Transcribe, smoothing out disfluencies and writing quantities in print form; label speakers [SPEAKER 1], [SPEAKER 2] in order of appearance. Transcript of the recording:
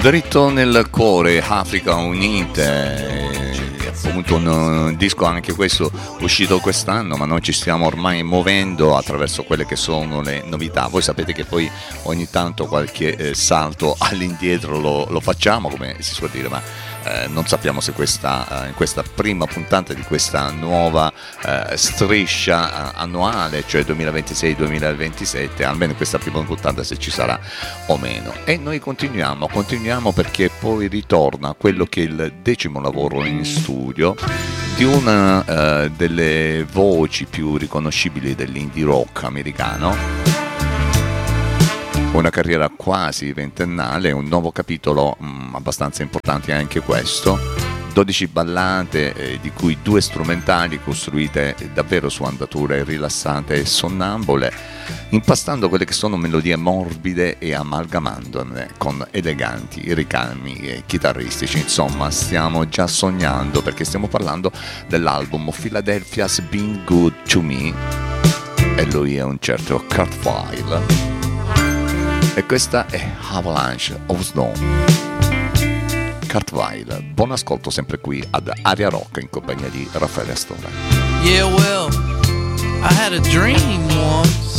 [SPEAKER 1] Dritto nel cuore, Africa Unite, appunto un disco anche questo uscito quest'anno, ma noi ci stiamo ormai muovendo attraverso quelle che sono le novità. Voi sapete che poi ogni tanto qualche salto all'indietro lo facciamo, come si suol dire, ma non sappiamo se in questa prima puntata di questa nuova striscia annuale, cioè 2026-2027, almeno in questa prima puntata se ci sarà o meno. E noi continuiamo perché poi ritorna quello che è il 10° lavoro in studio di una delle voci più riconoscibili dell'indie rock americano. Una carriera quasi ventennale, un nuovo capitolo abbastanza importante anche questo, 12 ballate di cui 2 strumentali costruite davvero su andature rilassate e sonnambole, impastando quelle che sono melodie morbide e amalgamandone con eleganti ricami chitarristici. Insomma, stiamo già sognando perché stiamo parlando dell'album Philadelphia's Been Good to Me e lui è un certo Kurt Vile. E questa è Avalanche of Snow. Kurt Vile, buon ascolto sempre qui ad Aria Rock in compagnia di Raffaele Astora.
[SPEAKER 2] Yeah, well, I had a dream once